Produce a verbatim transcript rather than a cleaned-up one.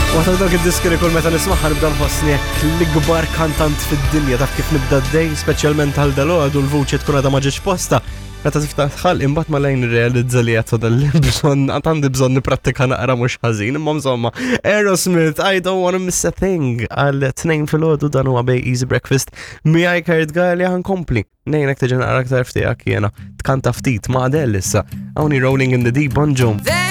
Wata dak id-diski li kull meta nismaħħa nibda nħossni l-ikbar kantant fid-dinja taf kif nibda d-dej, speċjalment għal dal-għadu l-vuċi tkun għadha ma ġietx posta. Meta tiftaħ tħall imbagħad ma lejn irrealizza li qed dal-bżonn għad għandi bżonn nipprattika naqra mhux ħażin, imma insomma Aerosmith I don't wanna miss a thing għal tnejn filgħodu dan huwa bej Easy Breakfast miegħi Kurt Galley ħankompli. Nejnek tiġi naqra aktar ftijak jiena tkanta ftit ma' Adele issa. Hawnhi Rolling in the Deep Bon Jovi.